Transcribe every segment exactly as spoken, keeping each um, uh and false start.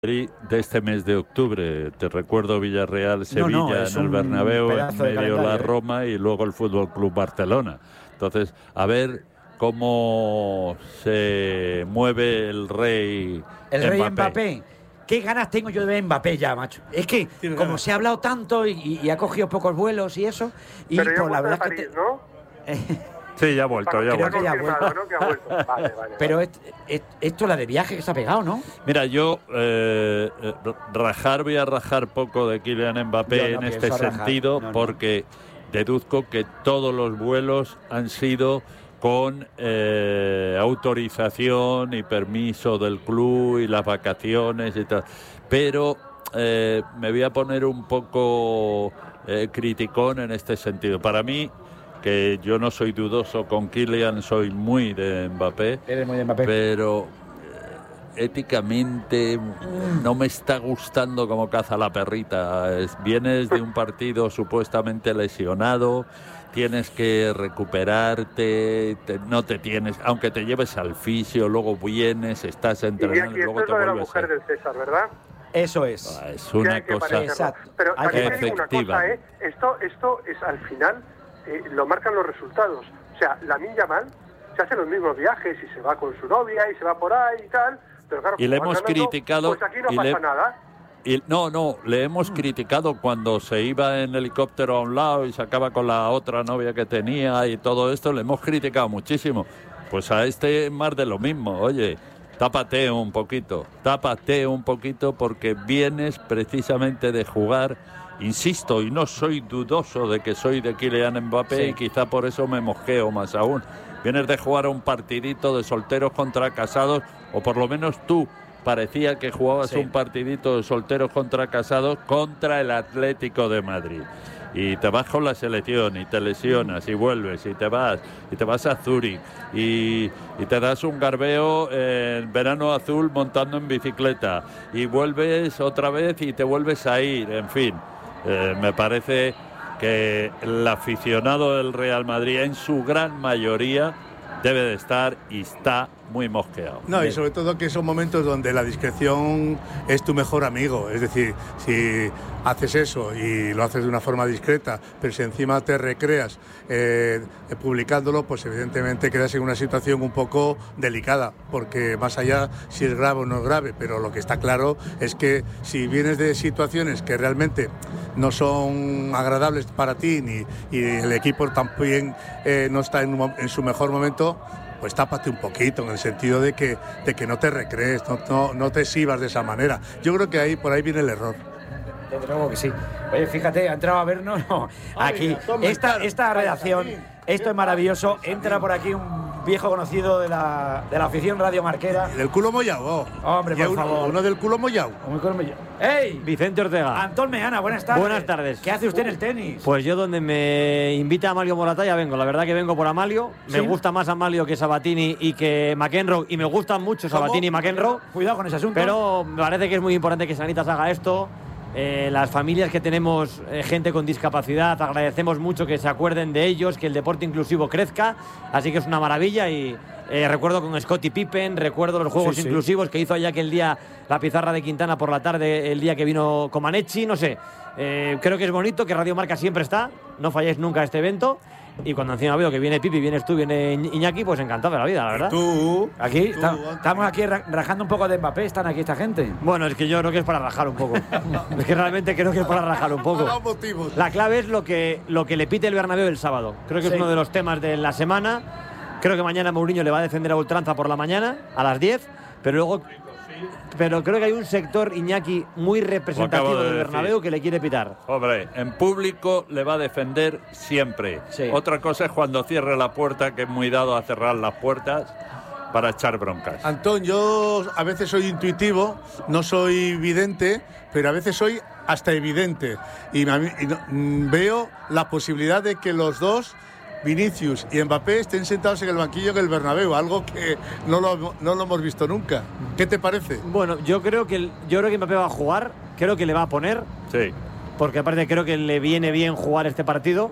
de este mes de octubre. Te recuerdo Villarreal, Sevilla no, no, en el Bernabéu, en medio la ¿eh? Roma y luego el Fútbol Club Barcelona. Entonces, a ver cómo se mueve el rey El Mbappé. rey Mbappé. Qué ganas tengo yo de ver Mbappé ya, macho. Es que como ganas. Se ha hablado tanto y, y ha cogido pocos vuelos y eso, y pero por la verdad París, que te... ¿no? Sí, ya ha vuelto, ya ha vuelto. Que ya ha vuelto. ¿no? Que ha vuelto. Vale, vale, pero vale. Esto, esto la de viaje que se ha pegado, ¿no? Mira, yo eh, rajar voy a rajar poco de Kylian Mbappé no en este sentido no, no. porque deduzco que todos los vuelos han sido con eh, autorización y permiso del club y las vacaciones y tal. Pero eh, me voy a poner un poco eh, criticón en este sentido. Para mí, que yo no soy dudoso con Kylian, soy muy de Mbappé, Eres muy de Mbappé. pero eh, éticamente no me está gustando como caza la perrita. Es, vienes de un partido supuestamente lesionado, tienes que recuperarte, te, no te tienes, aunque te lleves al fisio, luego vienes, estás entrenando y, y luego te vuelves. Es la mujer del César, ¿verdad? Eso es. Ah, es una cosa pero también efectiva. Te digo una cosa, ¿eh? Esto, esto es al final eh, lo marcan los resultados. O sea, Lamine Yamal se hace los mismos viajes y se va con su novia y se va por ahí y tal. Pero claro, y le hemos ganando, criticado. Pues aquí no y pasa le... nada. Y, no, no, le hemos criticado cuando se iba en helicóptero a un lado y se acaba con la otra novia que tenía y todo esto, le hemos criticado muchísimo. Pues a este más de lo mismo, oye, tápate un poquito, tápate un poquito porque vienes precisamente de jugar, insisto, y no soy dudoso de que soy de Kylian Mbappé sí. y quizá por eso me mosqueo más aún. Vienes de jugar a un partidito de solteros contra casados, o por lo menos tú, parecía que jugabas sí. un partidito de solteros contra casados contra el Atlético de Madrid. Y te vas con la selección y te lesionas y vuelves y te vas y te vas a Zúrich y, y te das un garbeo en verano azul montando en bicicleta y vuelves otra vez y te vuelves a ir. En fin, eh, me parece que el aficionado del Real Madrid en su gran mayoría debe de estar y está muy mosqueado. No, y sobre todo que son momentos donde la discreción es tu mejor amigo. Es decir, si haces eso y lo haces de una forma discreta, pero si encima te recreas eh, publicándolo, pues evidentemente quedas en una situación un poco delicada, porque más allá si es grave o no es grave, pero lo que está claro es que si vienes de situaciones que realmente no son agradables para ti ni, y el equipo también eh, no está en, un, en su mejor momento, pues tápate un poquito, en el sentido de que, de que no te recrees, no, no, no te exhibas de esa manera. Yo creo que ahí por ahí viene el error. Desde luego que sí. Oye, fíjate, ha entrado a vernos no, aquí. Esta, esta redacción, esto es maravilloso. Entra por aquí un viejo conocido de la, de la afición Radio Marquera. Del culo mollao. Oh. Hombre, por uno, favor. Uno del culo mollao. ¡Ey! Vicente Ortega. Antón Meana, buenas tardes. Buenas tardes. ¿Qué hace usted en el tenis? Pues yo donde me invita Amalio Morata ya vengo. La verdad que vengo por Amalio. ¿Sí? Me gusta más Amalio que Sabatini y que McEnroe. Y me gustan mucho Sabatini y McEnroe. Cuidado con ese asunto. Pero me parece que es muy importante que Sanitas haga esto. Eh, las familias que tenemos eh, gente con discapacidad, agradecemos mucho que se acuerden de ellos, que el deporte inclusivo crezca, así que es una maravilla. Y eh, recuerdo con Scottie Pippen, recuerdo los juegos sí, inclusivos sí. que hizo allá aquel día la pizarra de Quintana por la tarde, el día que vino Comaneci, no sé, eh, creo que es bonito, que Radio Marca siempre está, no falléis nunca a este evento. Y cuando encima veo que viene Pipi, vienes tú, viene Iñaki, pues encantado de la vida, la verdad. Tú, aquí tú, está, estamos aquí rajando un poco de Mbappé, están aquí esta gente. Bueno, es que yo creo que es para rajar un poco. Es que realmente creo que es para rajar un poco. La clave es lo que, lo que le pite el Bernabéu el sábado. Creo que sí. es uno de los temas de la semana. Creo que mañana Mourinho le va a defender a ultranza por la mañana, a las diez, pero luego... Pero creo que hay un sector, Iñaki, muy representativo de del Bernabéu decir. que le quiere pitar. Hombre, en público le va a defender siempre. Sí. Otra cosa es cuando cierre la puerta, que es muy dado a cerrar las puertas para echar broncas. Antón, yo a veces soy intuitivo, no soy vidente, pero a veces soy hasta evidente. Y, me, y no, veo la posibilidad de que los dos, Vinicius y Mbappé, estén sentados en el banquillo del Bernabéu, algo que no lo, no lo hemos visto nunca. ¿Qué te parece? Bueno, yo creo que el, yo creo que Mbappé va a jugar, creo que le va a poner. Sí. Porque aparte creo que le viene bien jugar este partido.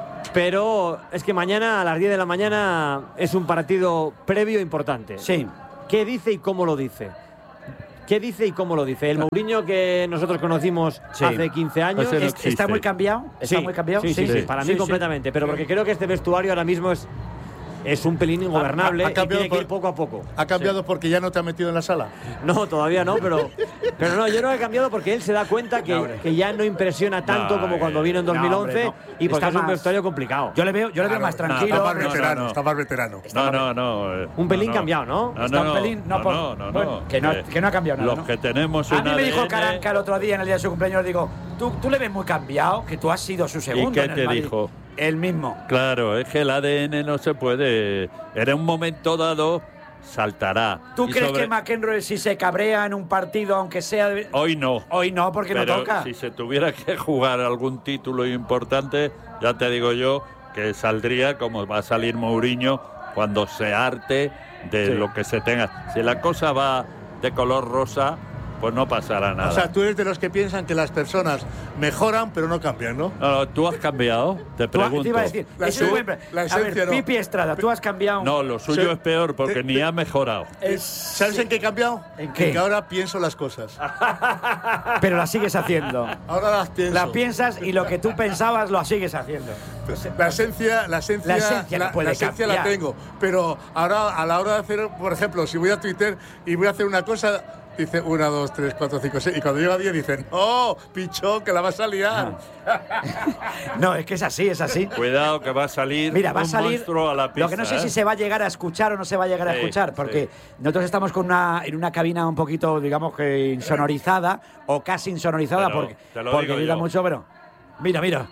Pero es que mañana a las diez de la mañana es un partido previo importante. Sí. ¿Qué dice y cómo lo dice? ¿Qué dice y cómo lo dice? El Mourinho que nosotros conocimos Sí. hace quince años. Ese no ¿Est- ¿Está muy cambiado? ¿Está Sí, muy cambiado? Sí, sí, sí, para mí completamente. Pero porque creo que este vestuario ahora mismo es, es un pelín ingobernable Ha- ha y cambiado tiene que ir por- poco a poco. ¿Ha cambiado porque ya no te ha metido en la sala? No, todavía no, pero, pero no, yo no he cambiado porque él se da cuenta que, No, hombre. que ya no impresiona tanto No, como cuando vino en no, dos mil once hombre, no. y porque Está es un más- vestuario complicado. Yo le veo, yo le veo más Está tranquilo. más no, veterano, no. está más veterano. No, no, no. eh, Un pelín no, cambiado, ¿no? No, Está no, un no, pelín, no, no, por- no, no, bueno, no. que no- Eh, que no ha cambiado nada, Los ¿no? que tenemos A un mí me dijo A D N, Caranca el otro día en el día de su cumpleaños, digo, tú, tú le ves muy cambiado, que tú has sido su segundo. qué en el te Madrid". dijo? El mismo. Claro, es que el A D N no se puede. En un momento dado saltará. ¿Tú Y crees sobre- que McEnroe si se cabrea en un partido, aunque sea... de- Hoy no. Hoy no, porque Pero no toca. si se tuviera que jugar algún título importante, ya te digo yo que saldría como va a salir Mourinho cuando se harte de Sí. lo que se tenga. Si la cosa va de color rosa, pues no pasará nada. O sea, tú eres de los que piensan que las personas mejoran pero no cambian, ¿no? No, no, ¿tú has cambiado? Te Tú- pregunto. te iba a decir, La ese es esencia- buen- la a esencia ver, no. Pipi Estrada, tú has cambiado. No, lo suyo Sí. es peor porque Te- ni ha mejorado. Es- ¿Sabes en qué he cambiado? ¿En qué? que ahora pienso las cosas. Pero la sigues haciendo. Ahora las pienso. La piensas y lo que tú pensabas lo sigues haciendo. La esencia, la esencia, La esencia no puede la esencia la cambiar. tengo. Pero ahora, a la hora de hacer, por ejemplo, si voy a Twitter y voy a hacer una cosa, dice una, dos, tres, cuatro, cinco, seis. Y cuando llega a diez dicen, ¡oh, pichón, que la vas a liar! No, es que es así, es así. Cuidado que va a salir Mira, va a un salir. monstruo a la pista. Lo que no sé ¿eh? si se va a llegar a escuchar o no se va a llegar a Sí, escuchar, porque sí. nosotros estamos con una, en una cabina un poquito, digamos que insonorizada o casi insonorizada, Pero, porque, te lo porque digo grita yo. mucho, pero. Mira, mira.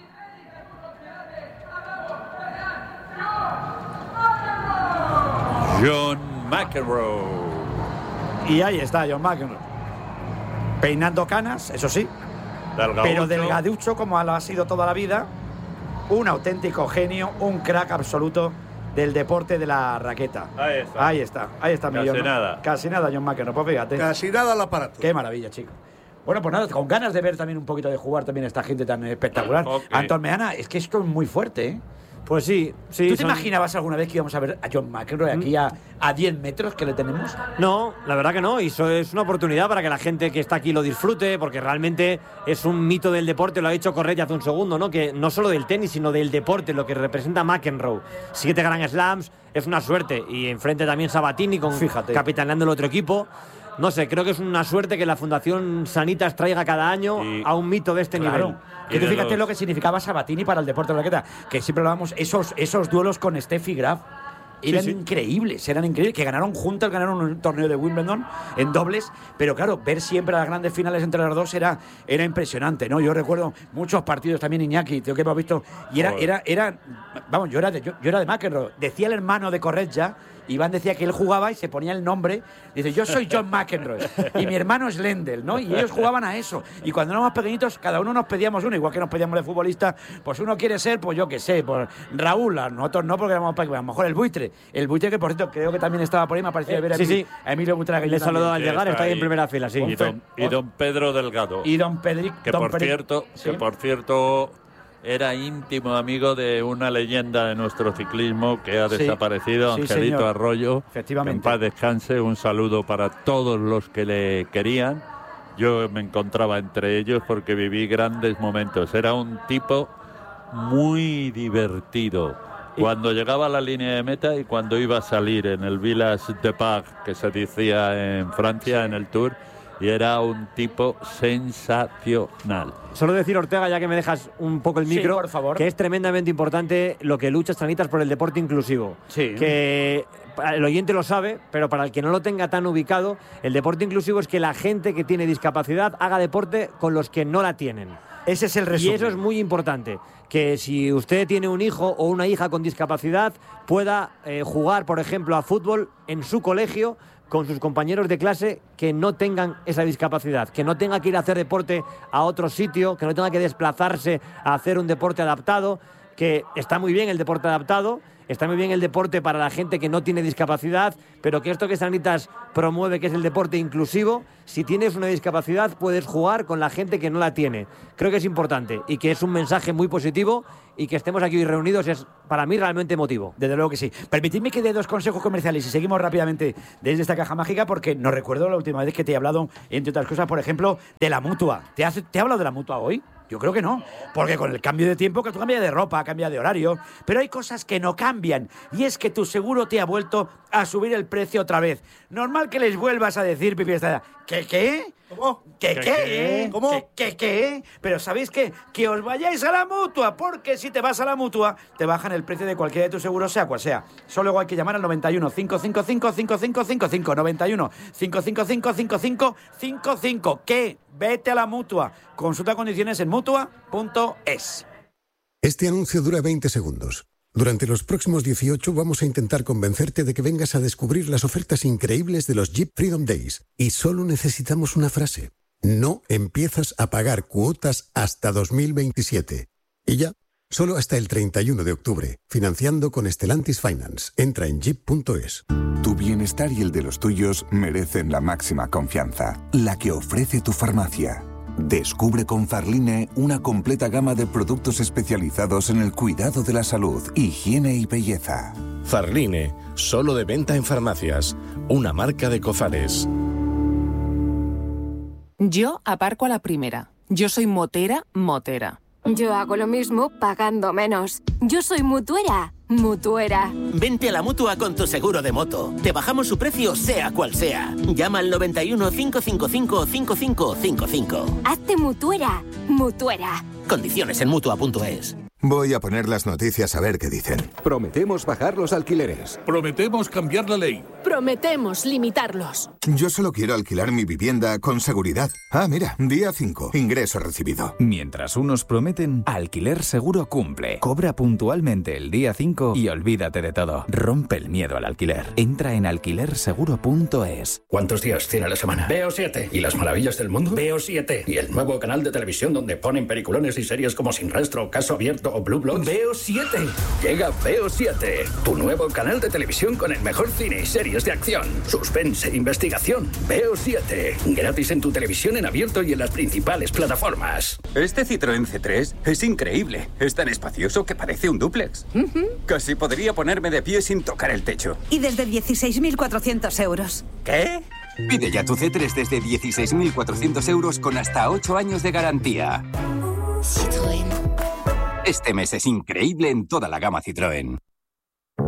John McEnroe. Y ahí está John McEnroe. Peinando canas, eso sí, Delgaducho. pero delgaducho como lo ha sido toda la vida. Un auténtico genio, un crack absoluto del deporte de la raqueta. Ahí está. Ahí está, ahí está mi Casi John. nada. Casi nada, John McEnroe, pues fíjate. Casi nada al aparato. Qué maravilla, chico. Bueno, pues nada, con ganas de ver también un poquito de jugar también esta gente tan espectacular. Ok. Antón Meana, es que esto es muy fuerte, ¿eh? Pues sí, sí. ¿Tú te son- imaginabas alguna vez que íbamos a ver a John McEnroe aquí a, a diez metros que le tenemos? No, la verdad que no. Y eso es una oportunidad para que la gente que está aquí lo disfrute, porque realmente es un mito del deporte. Lo ha dicho Correia hace un segundo, ¿no? Que no solo del tenis, sino del deporte, lo que representa McEnroe. Siete Grand Slams, es una suerte. Y enfrente también Sabatini, con Fíjate. capitaneando el otro equipo. No sé, creo que es una suerte que la Fundación Sanitas traiga cada año Y- a un mito de este Claro. nivel. Que Y tú de fíjate los- lo que significaba Sabatini para el deporte de la raqueta. Que siempre hablábamos, esos, esos duelos con Steffi Graf eran sí. increíbles, eran increíbles. Que ganaron juntas, ganaron un torneo de Wimbledon en dobles. Pero claro, ver siempre las grandes finales entre las dos era, era impresionante, ¿no? Yo recuerdo muchos partidos también, Iñaki, tío, que hemos visto. Y era, Joder. era, era, vamos, yo era de, yo, yo era de McEnroe. Decía el hermano de Corretja. Iván decía que él jugaba y se ponía el nombre. Dice, yo soy John McEnroe y mi hermano es Lendl, ¿no? Y ellos jugaban a eso. Y cuando éramos pequeñitos, cada uno nos pedíamos uno, igual que nos pedíamos de futbolista. Pues uno quiere ser, pues yo qué sé, pues Raúl, a nosotros no, porque éramos pequeños. A lo mejor el buitre. El buitre que, por cierto, creo que también estaba por ahí, me parecía Eh, ver a, sí, Emilio, sí. a Emilio Butragueño Le también. saludaba al llegar, está ahí en ahí. primera fila, sí. Y don, y don Pedro Delgado. Y don Pedric. que don por Pedric- cierto, sí. que por cierto era íntimo amigo de una leyenda de nuestro ciclismo que ha Sí. desaparecido, Sí, Angelito señor. Arroyo. Efectivamente. Que en paz descanse, un saludo para todos los que le querían. Yo me encontraba entre ellos porque viví grandes momentos. Era un tipo muy divertido. Cuando llegaba a la línea de meta y cuando iba a salir en el Village de Pag, que se decía en Francia, en el Tour, y era un tipo sensacional. Solo decir, Ortega, ya que me dejas un poco el Sí, micro, por favor. que es tremendamente importante lo que lucha Sanitas por el deporte inclusivo. Sí. Que el oyente lo sabe, pero para el que no lo tenga tan ubicado, el deporte inclusivo es que la gente que tiene discapacidad haga deporte con los que no la tienen. Ese es el Y resumen. eso es muy importante, que si usted tiene un hijo o una hija con discapacidad, pueda eh, jugar, por ejemplo, a fútbol en su colegio con sus compañeros de clase que no tengan esa discapacidad, que no tenga que ir a hacer deporte a otro sitio, que no tenga que desplazarse a hacer un deporte adaptado, que está muy bien el deporte adaptado, está muy bien el deporte para la gente que no tiene discapacidad, pero que esto que Sanitas promueve, que es el deporte inclusivo, si tienes una discapacidad puedes jugar con la gente que no la tiene. Creo que es importante y que es un mensaje muy positivo, y que estemos aquí reunidos es para mí realmente emotivo. Desde luego que sí. Permitidme que dé dos consejos comerciales y seguimos rápidamente desde esta caja mágica, porque no recuerdo la última vez que te he hablado, entre otras cosas, por ejemplo, de la Mutua. ¿Te, has, ¿te he hablado de la Mutua hoy? Yo creo que no, porque con el cambio de tiempo, que tú cambias de ropa, cambias de horario, pero hay cosas que no cambian, y es que tu seguro te ha vuelto a subir el precio otra vez. Normal que les vuelvas a decir, Pipi Estrada, ¿qué qué? ¿Cómo? ¿Qué ¿Qué, qué? qué? ¿Cómo? ¿Qué qué qué? Pero ¿sabéis qué? Que os vayáis a la Mutua, porque si te vas a la Mutua, te bajan el precio de cualquiera de tus seguros, sea cual sea. Solo hay que llamar al noventa y uno, cinco cinco cinco, cinco cinco cinco cinco, noventa y uno, cinco cinco cinco, cinco cinco cinco cinco. ¿Qué? Vete a la Mutua. Consulta condiciones en mutua punto es. Este anuncio dura veinte segundos. Durante los próximos dieciocho vamos a intentar convencerte de que vengas a descubrir las ofertas increíbles de los Jeep Freedom Days. Y solo necesitamos una frase. No empiezas a pagar cuotas hasta dos mil veintisiete. Y ya, solo hasta el treinta y uno de octubre. Financiando con Stellantis Finance. Entra en jeep punto es. Tu bienestar y el de los tuyos merecen la máxima confianza, la que ofrece tu farmacia. Descubre con Farline una completa gama de productos especializados en el cuidado de la salud, higiene y belleza. Farline, solo de venta en farmacias, una marca de Cofares. Yo aparco a la primera. Yo soy motera, motera. Yo hago lo mismo pagando menos. Yo soy mutuera, mutuera. Vente a la Mutua con tu seguro de moto. Te bajamos su precio sea cual sea. Llama al noventa y uno, cinco cinco cinco, cinco cinco cinco cinco. Hazte mutuera, mutuera. Condiciones en mutua punto es. Voy a poner las noticias a ver qué dicen. Prometemos bajar los alquileres. Prometemos cambiar la ley. Prometemos limitarlos. Yo solo quiero alquilar mi vivienda con seguridad. Ah, mira, día cinco, ingreso recibido. Mientras unos prometen, Alquiler Seguro cumple. Cobra puntualmente el día cinco y olvídate de todo. Rompe el miedo al alquiler. Entra en alquiler seguro punto es. ¿Cuántos días tiene la semana? Veo siete. ¿Y las maravillas del mundo? Veo siete. ¿Y el nuevo canal de televisión donde ponen peliculones y series como Sin Rastro, Caso Abierto o Blue Bloods? Veo siete. Llega Veo siete, tu nuevo canal de televisión con el mejor cine y series de acción, suspense e investigación. Veo siete. Gratis en tu televisión en abierto y en las principales plataformas. Este Citroën C tres es increíble. Es tan espacioso que parece un dúplex. Uh-huh. Casi podría ponerme de pie sin tocar el techo. Y desde dieciséis mil cuatrocientos euros. ¿Qué? Pide ya tu C tres desde dieciséis mil cuatrocientos euros con hasta ocho años de garantía. Citroën. Este mes es increíble en toda la gama Citroën.